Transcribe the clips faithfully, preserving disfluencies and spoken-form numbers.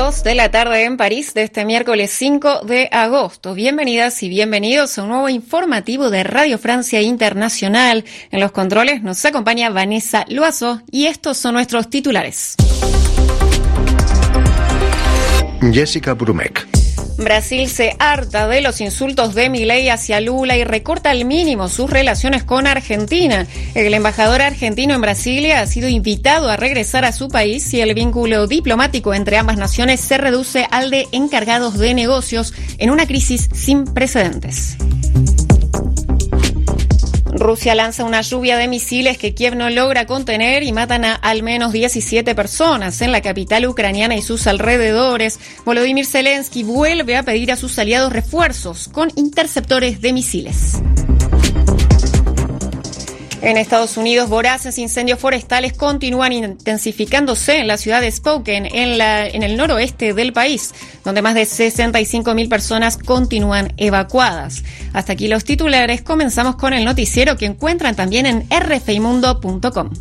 dos de la tarde en París de este miércoles cinco de agosto. Bienvenidas y bienvenidos a un nuevo informativo de Radio Francia Internacional. En los controles nos acompaña Vanessa Loiseau y estos son nuestros titulares. Jessica Brumek. Brasil se harta de los insultos de Milei hacia Lula y recorta al mínimo sus relaciones con Argentina. El embajador argentino en Brasilia ha sido invitado a regresar a su país y el vínculo diplomático entre ambas naciones se reduce al de encargados de negocios en una crisis sin precedentes. Rusia lanza una lluvia de misiles que Kiev no logra contener y matan a al menos diecisiete personas en la capital ucraniana y sus alrededores. Volodymyr Zelensky vuelve a pedir a sus aliados refuerzos con interceptores de misiles. En Estados Unidos, voraces incendios forestales continúan intensificándose en la ciudad de Spokane, en, la, en el noroeste del país, donde más de sesenta y cinco mil personas continúan evacuadas. Hasta aquí los titulares. Comenzamos con el noticiero que encuentran también en r f i mundo punto com.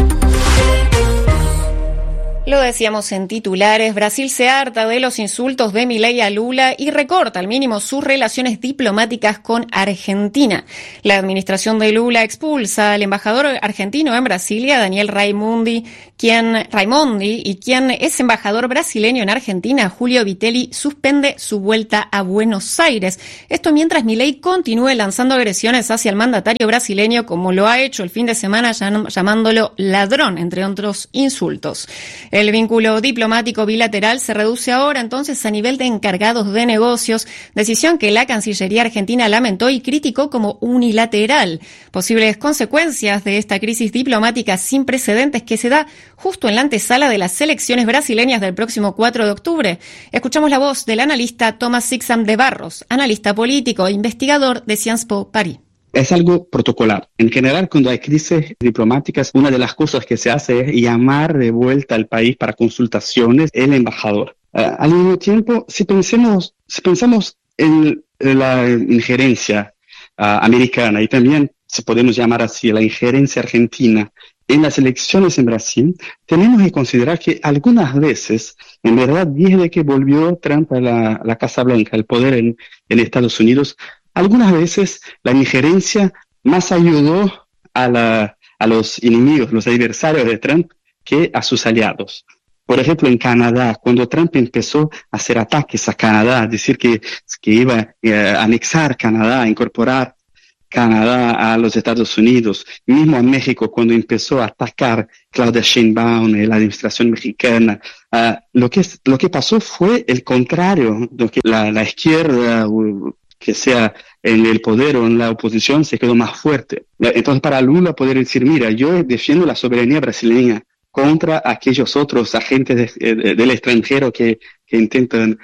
Lo decíamos en titulares, Brasil se harta de los insultos de Milei a Lula y recorta al mínimo sus relaciones diplomáticas con Argentina. La administración de Lula expulsa al embajador argentino en Brasilia, Daniel Raimondi, quien, Raimondi, y quien es embajador brasileño en Argentina, Julio Vitelli, suspende su vuelta a Buenos Aires. Esto mientras Milei continúe lanzando agresiones hacia el mandatario brasileño, como lo ha hecho el fin de semana llamándolo ladrón, entre otros insultos. El vínculo diplomático bilateral se reduce ahora entonces a nivel de encargados de negocios, decisión que la Cancillería argentina lamentó y criticó como unilateral. Posibles consecuencias de esta crisis diplomática sin precedentes que se da justo en la antesala de las elecciones brasileñas del próximo cuatro de octubre. Escuchamos la voz del analista Thomas Sixam de Barros, analista político e investigador de Sciences Po París. Es algo protocolar. En general, cuando hay crisis diplomáticas, una de las cosas que se hace es llamar de vuelta al país para consultaciones el embajador. Uh, al mismo tiempo, si pensemos, si pensamos en la injerencia uh, americana y también, si podemos llamar así, la injerencia argentina en las elecciones en Brasil, tenemos que considerar que algunas veces, en verdad, desde que volvió Trump a la, la Casa Blanca, al poder en, en Estados Unidos, algunas veces la injerencia más ayudó a, la, a los enemigos, los adversarios de Trump, que a sus aliados. Por ejemplo, en Canadá, cuando Trump empezó a hacer ataques a Canadá, a decir que, que iba eh, a anexar Canadá, a incorporar Canadá a los Estados Unidos, mismo en México, cuando empezó a atacar Claudia Sheinbaum y la administración mexicana, uh, lo, que, lo que pasó fue el contrario, lo que la, la izquierda, uh, que sea en el poder o en la oposición, se quedó más fuerte. Entonces, para Lula poder decir, mira, yo defiendo la soberanía brasileña contra aquellos otros agentes de, de, del extranjero que, que intentan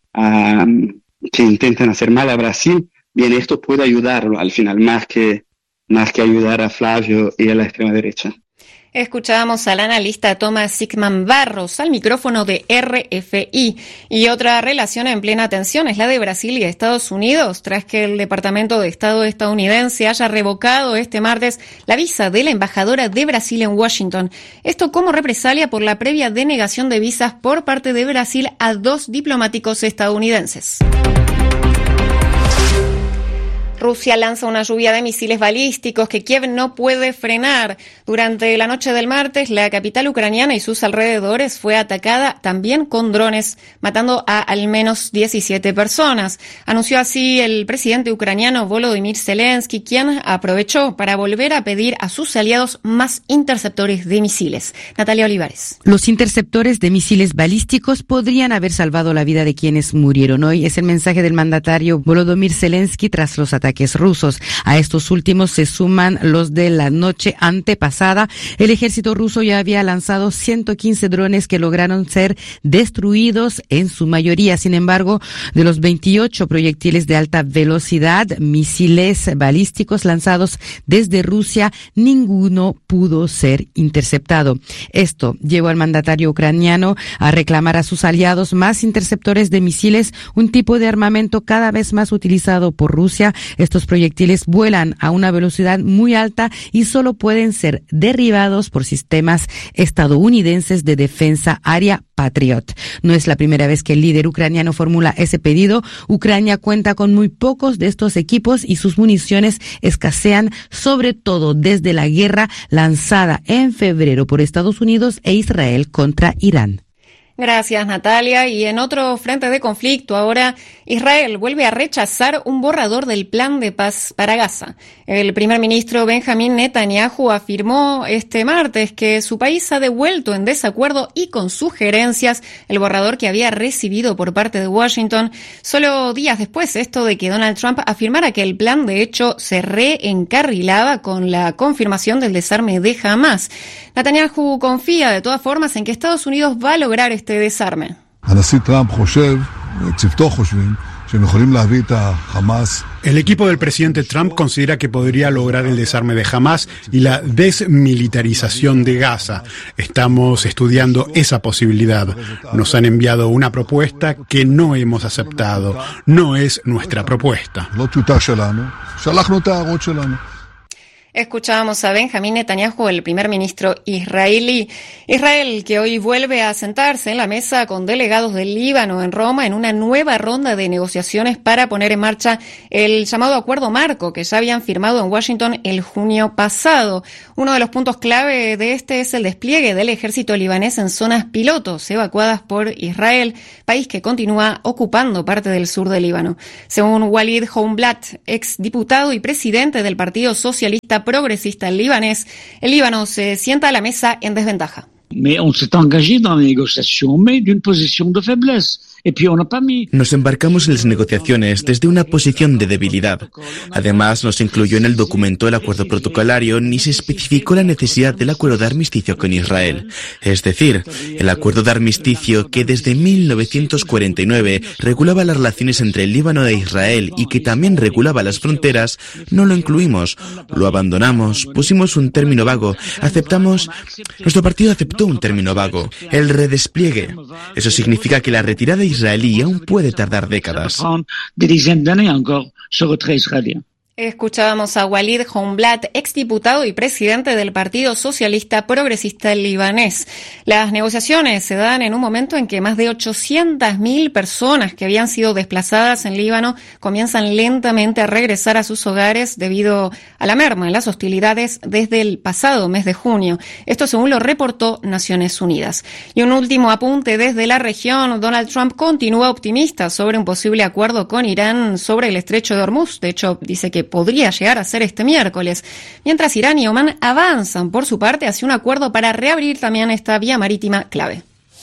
um, que intentan hacer mal a Brasil, bien, esto puede ayudarlo al final, más que, más que ayudar a Flavio y a la extrema derecha. Escuchábamos al analista Thomas Sixam Barros al micrófono de R F I. Y otra relación en plena tensión es la de Brasil y Estados Unidos, tras que el Departamento de Estado estadounidense haya revocado este martes la visa de la embajadora de Brasil en Washington. Esto como represalia por la previa denegación de visas por parte de Brasil a dos diplomáticos estadounidenses. Rusia lanza una lluvia de misiles balísticos que Kiev no puede frenar. Durante la noche del martes, la capital ucraniana y sus alrededores fue atacada también con drones, matando a al menos diecisiete personas. Anunció así el presidente ucraniano Volodymyr Zelensky, quien aprovechó para volver a pedir a sus aliados más interceptores de misiles. Natalia Olivares. Los interceptores de misiles balísticos podrían haber salvado la vida de quienes murieron hoy. Es el mensaje del mandatario Volodymyr Zelensky tras los ataques rusos. A estos últimos se suman los de la noche antepasada. El ejército ruso ya había lanzado ciento quince drones que lograron ser destruidos en su mayoría. Sin embargo, de los veintiocho proyectiles de alta velocidad, misiles balísticos lanzados desde Rusia, ninguno pudo ser interceptado. Esto llevó al mandatario ucraniano a reclamar a sus aliados más interceptores de misiles, un tipo de armamento cada vez más utilizado por Rusia. Estos proyectiles vuelan a una velocidad muy alta y solo pueden ser derribados por sistemas estadounidenses de defensa aérea Patriot. No es la primera vez que el líder ucraniano formula ese pedido. Ucrania cuenta con muy pocos de estos equipos y sus municiones escasean, sobre todo desde la guerra lanzada en febrero por Estados Unidos e Israel contra Irán. Gracias, Natalia. Y en otro frente de conflicto, ahora Israel vuelve a rechazar un borrador del plan de paz para Gaza. El primer ministro Benjamín Netanyahu afirmó este martes que su país ha devuelto en desacuerdo y con sugerencias el borrador que había recibido por parte de Washington, solo días después esto de que Donald Trump afirmara que el plan de hecho se reencarrilaba con la confirmación del desarme de Hamás. Netanyahu confía de todas formas en que Estados Unidos va a lograr este este desarme. El equipo del presidente Trump considera que podría lograr el desarme de Hamás y la desmilitarización de Gaza. Estamos estudiando esa posibilidad. Nos han enviado una propuesta que no hemos aceptado. No es nuestra propuesta. Escuchábamos a Benjamín Netanyahu, el primer ministro israelí. Israel, que hoy vuelve a sentarse en la mesa con delegados del Líbano en Roma en una nueva ronda de negociaciones para poner en marcha el llamado acuerdo marco que ya habían firmado en Washington el junio pasado. Uno de los puntos clave de este es el despliegue del ejército libanés en zonas pilotos evacuadas por Israel, país que continúa ocupando parte del sur del Líbano. Según Walid Homblat, exdiputado y presidente del Partido Socialista Progresista libanés, el Líbano se sienta a la mesa en desventaja. Mais on s'est engagé dans les négociations, mais d'une position de faiblesse. Nos embarcamos en las negociaciones desde una posición de debilidad. Además, no se incluyó en el documento el acuerdo protocolario ni se especificó la necesidad del acuerdo de armisticio con Israel. Es decir, el acuerdo de armisticio que desde mil novecientos cuarenta y nueve regulaba las relaciones entre el Líbano e Israel y que también regulaba las fronteras, no lo incluimos. Lo abandonamos, pusimos un término vago, aceptamos... Nuestro partido aceptó un término vago, el redespliegue. Eso significa que la retirada israelí aún puede tardar décadas. Escuchábamos a Walid Homblat, exdiputado y presidente del Partido Socialista Progresista Libanés. Las negociaciones se dan en un momento en que más de ochocientas mil personas que habían sido desplazadas en Líbano comienzan lentamente a regresar a sus hogares debido a la merma en las hostilidades desde el pasado mes de junio. Esto según lo reportó Naciones Unidas. Y un último apunte desde la región. Donald Trump continúa optimista sobre un posible acuerdo con Irán sobre el estrecho de Hormuz. De hecho, dice que podría llegar a ser este miércoles, mientras Irán y Omán avanzan por su parte hacia un acuerdo para reabrir también esta vía marítima clave.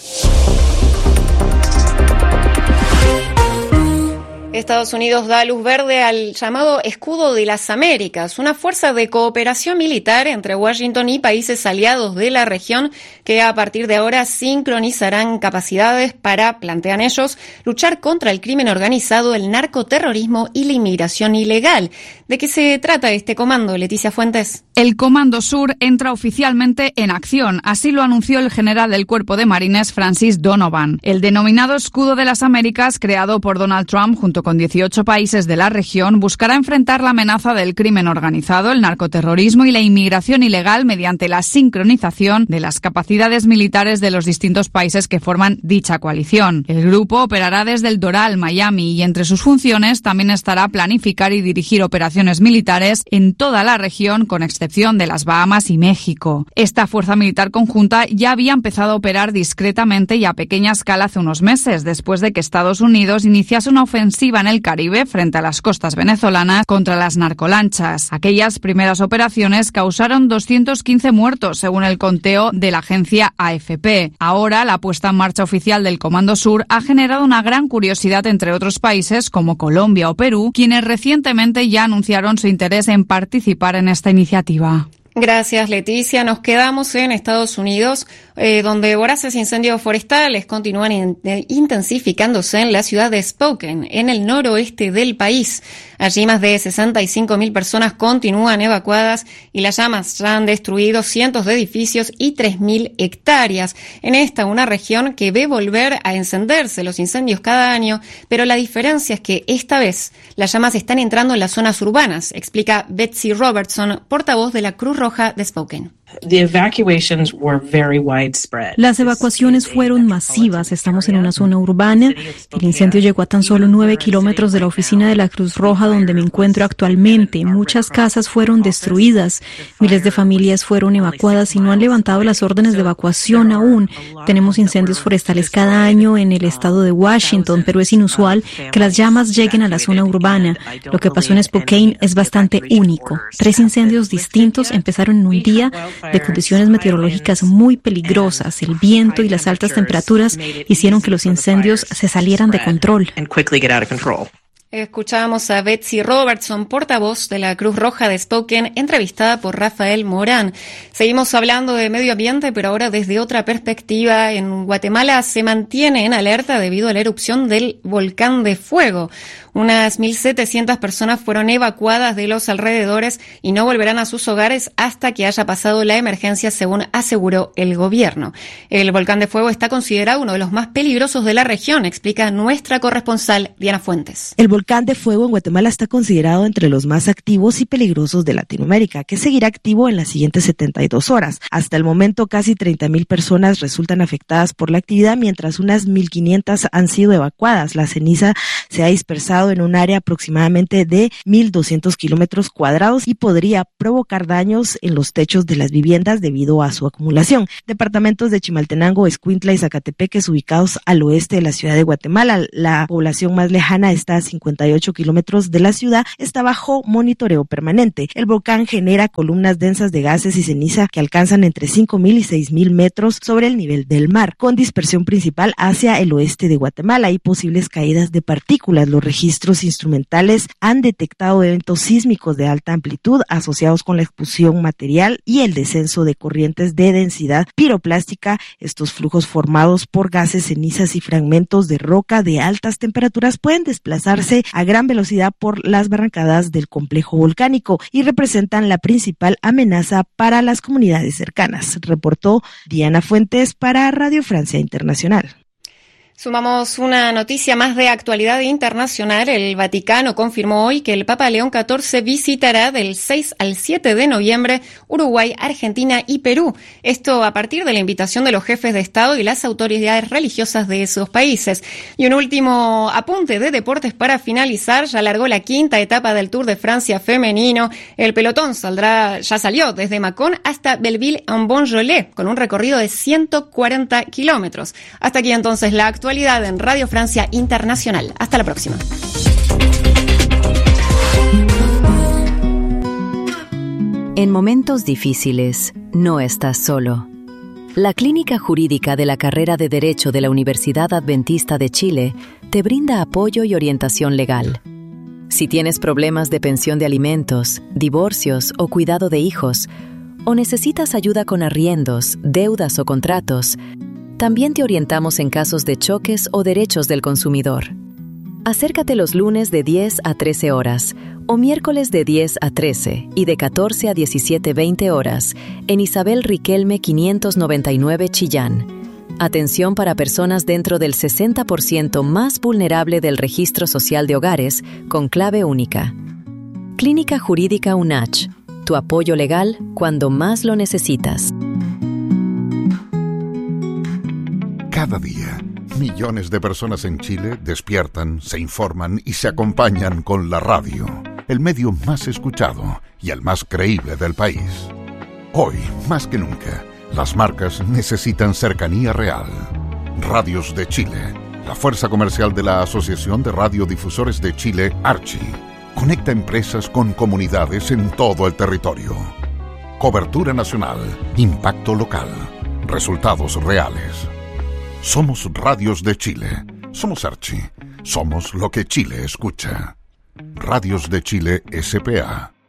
Estados Unidos da luz verde al llamado Escudo de las Américas, una fuerza de cooperación militar entre Washington y países aliados de la región que a partir de ahora sincronizarán capacidades para, plantean ellos, luchar contra el crimen organizado, el narcoterrorismo y la inmigración ilegal. ¿De qué se trata este comando, Leticia Fuentes? El Comando Sur entra oficialmente en acción, así lo anunció el general del Cuerpo de Marines, Francis Donovan. El denominado Escudo de las Américas, creado por Donald Trump junto con dieciocho países de la región, buscará enfrentar la amenaza del crimen organizado, el narcoterrorismo y la inmigración ilegal mediante la sincronización de las capacidades militares de los distintos países que forman dicha coalición. El grupo operará desde el Doral, Miami, y entre sus funciones también estará planificar y dirigir operaciones militares en toda la región, con excepción de las Bahamas y México. Esta fuerza militar conjunta ya había empezado a operar discretamente y a pequeña escala hace unos meses, después de que Estados Unidos iniciase una ofensiva en el Caribe frente a las costas venezolanas contra las narcolanchas. Aquellas primeras operaciones causaron doscientos quince muertos, según el conteo de la agencia A F P. Ahora, la puesta en marcha oficial del Comando Sur ha generado una gran curiosidad entre otros países como Colombia o Perú, quienes recientemente ya anunciaron su interés en participar en esta iniciativa. Gracias, Leticia. Nos quedamos en Estados Unidos, eh, donde voraces incendios forestales continúan in- intensificándose en la ciudad de Spokane, en el noroeste del país. Allí más de sesenta y cinco mil personas continúan evacuadas y las llamas ya han destruido cientos de edificios y tres mil hectáreas. En esta, una región que ve volver a encenderse los incendios cada año, pero la diferencia es que esta vez las llamas están entrando en las zonas urbanas, explica Betsy Robertson, portavoz de la Cruz Roja de Spokane. Las evacuaciones fueron masivas. Estamos en una zona urbana. El incendio llegó a tan solo nueve kilómetros de la oficina de la Cruz Roja donde me encuentro actualmente. Muchas casas fueron destruidas. Miles de familias fueron evacuadas y no han levantado las órdenes de evacuación aún. Tenemos incendios forestales cada año en el estado de Washington, pero es inusual que las llamas lleguen a la zona urbana. Lo que pasó en Spokane es bastante único. Tres incendios distintos empezaron en un día de condiciones meteorológicas muy peligrosas. El viento y las altas temperaturas hicieron que los incendios se salieran de control. Escuchábamos a Betsy Robertson, portavoz de la Cruz Roja de Spokane, entrevistada por Rafael Morán. Seguimos hablando de medio ambiente, pero ahora desde otra perspectiva. En Guatemala se mantiene en alerta debido a la erupción del volcán de fuego. Unas mil setecientas personas fueron evacuadas de los alrededores y no volverán a sus hogares hasta que haya pasado la emergencia, según aseguró el gobierno. El volcán de fuego está considerado uno de los más peligrosos de la región, explica nuestra corresponsal Diana Fuentes. El volcán de fuego en Guatemala está considerado entre los más activos y peligrosos de Latinoamérica, que seguirá activo en las siguientes setenta y dos horas. Hasta el momento, casi treinta mil personas resultan afectadas por la actividad, mientras unas mil quinientas han sido evacuadas. La ceniza se ha dispersado en un área aproximadamente de mil doscientos kilómetros cuadrados y podría provocar daños en los techos de las viviendas debido a su acumulación. Departamentos de Chimaltenango, Escuintla y Zacatepeques, ubicados al oeste de la ciudad de Guatemala. La población más lejana está a cincuenta y ocho kilómetros de la ciudad, está bajo monitoreo permanente. El volcán genera columnas densas de gases y ceniza que alcanzan entre cinco mil y seis mil metros sobre el nivel del mar, con dispersión principal hacia el oeste de Guatemala y posibles caídas de partículas. Los registros instrumentales han detectado eventos sísmicos de alta amplitud asociados con la expulsión material y el descenso de corrientes de densidad piroplástica. Estos flujos formados por gases, cenizas y fragmentos de roca de altas temperaturas pueden desplazarse a gran velocidad por las barrancadas del complejo volcánico y representan la principal amenaza para las comunidades cercanas, reportó Diana Fuentes para Radio Francia Internacional. Sumamos una noticia más de actualidad internacional. El Vaticano confirmó hoy que el Papa León catorce visitará del seis al siete de noviembre Uruguay, Argentina y Perú. Esto a partir de la invitación de los jefes de Estado y las autoridades religiosas de esos países. Y un último apunte de deportes para finalizar. Ya largó la quinta etapa del Tour de Francia femenino. El pelotón saldrá, ya salió desde Mâcon hasta Belleville-en-Bonjolet con un recorrido de ciento cuarenta kilómetros. Hasta aquí entonces la actualidad en Radio Francia Internacional. Hasta la próxima. En momentos difíciles, no estás solo. La Clínica Jurídica de la Carrera de Derecho de la Universidad Adventista de Chile te brinda apoyo y orientación legal. Si tienes problemas de pensión de alimentos, divorcios o cuidado de hijos, o necesitas ayuda con arriendos, deudas o contratos, también te orientamos en casos de choques o derechos del consumidor. Acércate los lunes de diez a trece horas o miércoles de diez a trece y de catorce a diecisiete veinte horas en Isabel Riquelme quinientos noventa y nueve Chillán. Atención para personas dentro del sesenta por ciento más vulnerable del Registro Social de Hogares con clave única. Clínica Jurídica UNACH. Tu apoyo legal cuando más lo necesitas. Cada día, millones de personas en Chile despiertan, se informan y se acompañan con la radio, el medio más escuchado y el más creíble del país. Hoy, más que nunca, las marcas necesitan cercanía real. Radios de Chile, la fuerza comercial de la Asociación de Radiodifusores de Chile, Archi, conecta empresas con comunidades en todo el territorio. Cobertura nacional, impacto local, resultados reales. Somos Radios de Chile. Somos Archi. Somos lo que Chile escucha. Radios de Chile S P A